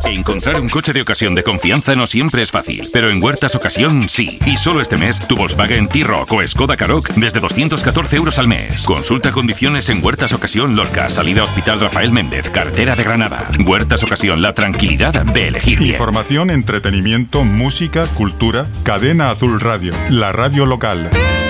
Encontrar un coche de ocasión de confianza no siempre es fácil, pero en Huertas Ocasión sí. Y solo este mes, tu Volkswagen T-Roc o Skoda Karoq desde 214 euros al mes. Consulta condiciones en Huertas Ocasión Lorca, salida Hospital Rafael Méndez, carretera de Granada. Huertas Ocasión, la tranquilidad de elegir bien. Información, entretenimiento, música, cultura. Cadena Azul Radio, la radio local.